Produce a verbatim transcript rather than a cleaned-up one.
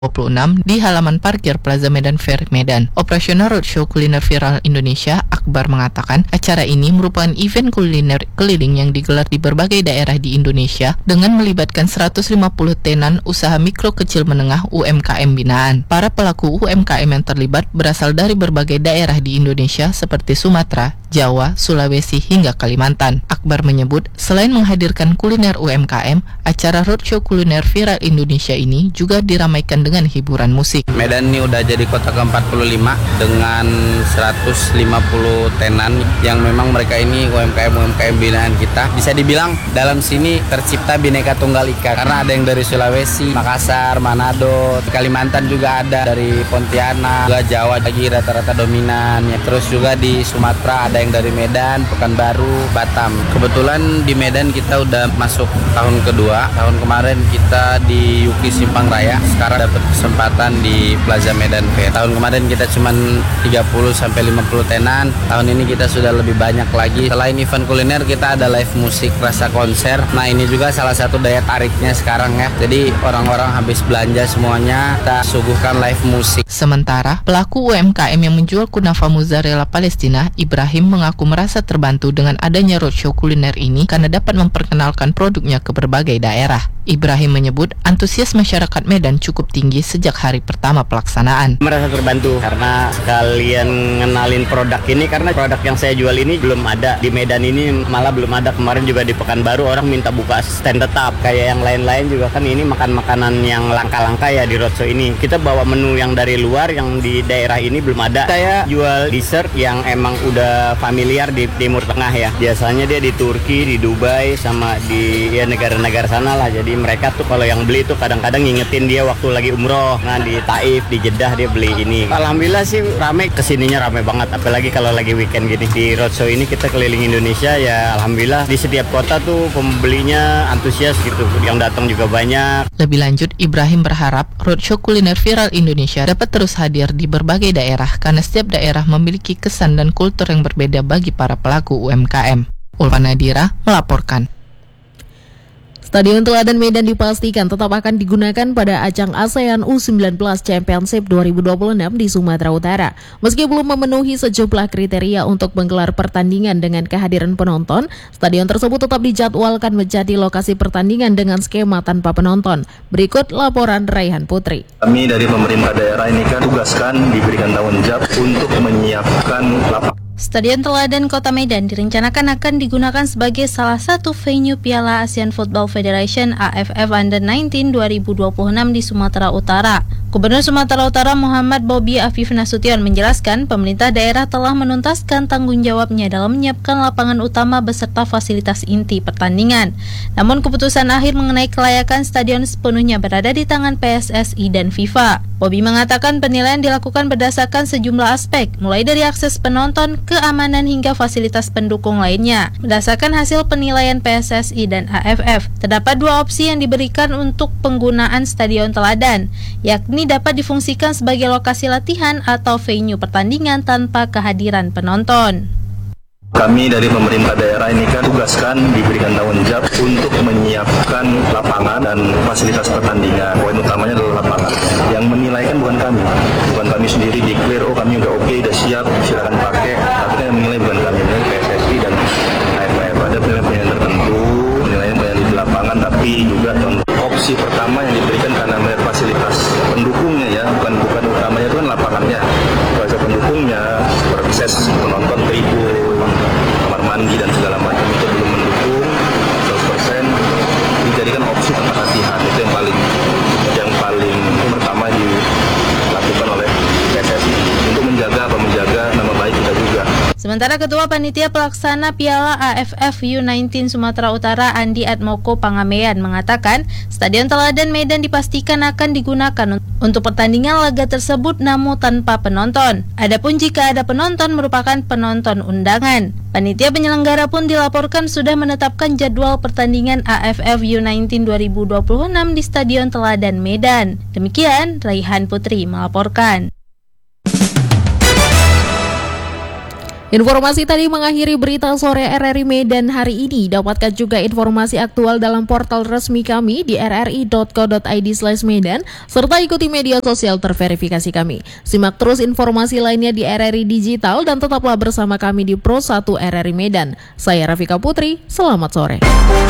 dua puluh enam di halaman parkir Plaza Medan Fair Medan. Operasional Roadshow Kuliner Viral Indonesia, Akbar mengatakan, acara ini merupakan event kuliner keliling yang digelar di berbagai daerah di Indonesia dengan melibatkan seratus lima puluh tenan usaha mikro kecil menengah U M K M binaan. Para pelaku U M K M yang terlibat berasal dari berbagai daerah di Indonesia seperti Sumatera, Jawa, Sulawesi, hingga Kalimantan. Akbar menyebut, selain menghadirkan kuliner U M K M, acara Roadshow Kuliner Viral Indonesia ini juga diramaikan dengan hiburan musik. Medan ini udah jadi kota ke empat puluh lima dengan seratus lima puluh tenan yang memang mereka ini U M K M U M K M binaan kita. Bisa dibilang dalam sini tercipta Bhinneka Tunggal Ika karena ada yang dari Sulawesi, Makassar, Manado, Kalimantan juga ada, dari Pontianak, juga Jawa lagi rata-rata dominan. Ya. Terus juga di Sumatera ada yang dari Medan, Pekanbaru, Batam. Kebetulan di Medan kita udah masuk tahun kedua. Tahun kemarin kita di Yuki Simpang Raya, sekarang dapat kesempatan di Plaza Medan Fair. Tahun kemarin kita cuma tiga puluh sampai lima puluh tenan. Tahun ini kita sudah lebih banyak lagi. Selain event kuliner, kita ada live musik, rasa konser. Nah, ini juga salah satu daya tariknya sekarang ya. Jadi orang-orang habis belanja semuanya, kita suguhkan live musik. Sementara, pelaku U M K M yang menjual kunafa mozzarella Palestina, Ibrahim, mengaku merasa terbantu dengan adanya roadshow kuliner ini karena dapat memperkenalkan produknya ke berbagai daerah. Ibrahim menyebut antusias masyarakat Medan cukup tinggi sejak hari pertama pelaksanaan. Merasa terbantu karena sekalian ngenalin produk ini, karena produk yang saya jual ini belum ada di Medan ini, malah belum ada. Kemarin juga di Pekanbaru orang minta buka stand tetap kayak yang lain-lain juga kan, ini makan makanan yang langka-langka ya di roadshow ini. Kita bawa menu yang dari luar yang di daerah ini belum ada. Saya jual dessert yang emang udah familiar di Timur Tengah ya. Biasanya dia di Turki, di Dubai, sama di ya negara-negara sana lah. Jadi mereka tuh kalau yang beli tuh kadang-kadang ngingetin dia waktu lagi umroh. Nah di Taif, di Jeddah dia beli ini. Alhamdulillah sih rame, kesininya rame banget. Apalagi kalau lagi weekend gini. Di roadshow ini kita keliling Indonesia ya, alhamdulillah di setiap kota tuh pembelinya antusias gitu. Yang datang juga banyak. Lebih lanjut, Ibrahim berharap Roadshow Kuliner Viral Indonesia dapat terus hadir di berbagai daerah karena setiap daerah memiliki kesan dan kultur yang berbeda bagi para pelaku U M K M. Ulfa Nadira melaporkan. Stadion Teladan Medan dipastikan tetap akan digunakan pada ajang ASEAN U sembilan belas Championship dua ribu dua puluh enam di Sumatera Utara. Meski belum memenuhi sejumlah kriteria untuk menggelar pertandingan dengan kehadiran penonton, stadion tersebut tetap dijadwalkan menjadi lokasi pertandingan dengan skema tanpa penonton. Berikut laporan Raihan Putri. Kami dari pemerintah daerah ini kan tugaskan, diberikan tanggung jawab untuk menyiapkan lapangan. Stadion Teladan Kota Medan direncanakan akan digunakan sebagai salah satu venue Piala ASEAN Football Federation A F F Under sembilan belas dua ribu dua puluh enam di Sumatera Utara. Gubernur Sumatera Utara Muhammad Bobi Afif Nasution menjelaskan pemerintah daerah telah menuntaskan tanggung jawabnya dalam menyiapkan lapangan utama beserta fasilitas inti pertandingan. Namun keputusan akhir mengenai kelayakan stadion sepenuhnya berada di tangan P S S I dan FIFA. Bobi mengatakan penilaian dilakukan berdasarkan sejumlah aspek, mulai dari akses penonton, keamanan hingga fasilitas pendukung lainnya. Berdasarkan hasil penilaian P S S I dan A F F, terdapat dua opsi yang diberikan untuk penggunaan Stadion Teladan, yakni dapat difungsikan sebagai lokasi latihan atau venue pertandingan tanpa kehadiran penonton. Kami dari pemerintah daerah ini kan tugaskan, diberikan tanggung jawab untuk menyiapkan lapangan dan fasilitas pertandingan. Poin utamanya adalah lapangan. Yang menilaikan bukan kami, bukan kami sendiri declare, oh kami udah oke, okay, udah siap, silakan pakai. Tapi yang menilai bukan kami, menilai P S S I dan A F F. Ada penilaian tertentu, penilaian penilaian di lapangan, tapi juga opsi pertama yang diberikan karena melihat fasilitas pendukungnya ya, bukan bukan utamanya itu kan lapangannya. Fasilitas pendukungnya, akses penonton, tribun, kamar mandi dan segala macam itu belum mendukung seratus persen, dijadikan opsi tempat latihan. Itu yang paling yang paling pertama dilakukan oleh P S S I untuk menjaga apa menjaga nama baik kita juga. Sementara Ketua Panitia Pelaksana Piala A F F U sembilan belas Sumatera Utara Andi Atmoko Pangamean mengatakan Stadion Teladan Medan dipastikan akan digunakan untuk pertandingan laga tersebut namun tanpa penonton. Adapun jika ada penonton merupakan penonton undangan. Panitia penyelenggara pun dilaporkan sudah menetapkan jadwal pertandingan A F F U sembilan belas dua ribu dua puluh enam di Stadion Teladan Medan. Demikian Raihan Putri melaporkan. Informasi tadi mengakhiri berita sore R R I Medan hari ini. Dapatkan juga informasi aktual dalam portal resmi kami di r r i dot co dot i d slash medan serta ikuti media sosial terverifikasi kami. Simak terus informasi lainnya di R R I Digital dan tetaplah bersama kami di Pro satu R R I Medan. Saya Rafika Putri, selamat sore.